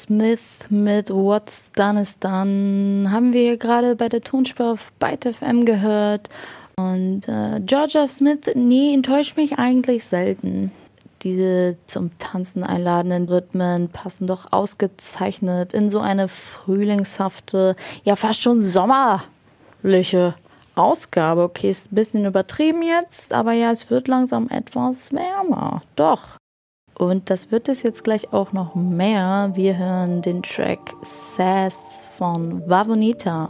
Smith mit What's Done is Done haben wir gerade bei der Tonspur auf Byte FM gehört. Und Georgia Smith, nee, enttäuscht mich eigentlich selten. Diese zum Tanzen einladenden Rhythmen passen doch ausgezeichnet in so eine frühlingshafte, ja fast schon sommerliche Ausgabe. Okay, ist ein bisschen übertrieben jetzt, aber ja, es wird langsam etwas wärmer. Doch. Und das wird es jetzt gleich auch noch mehr. Wir hören den Track Sass von Wawonita.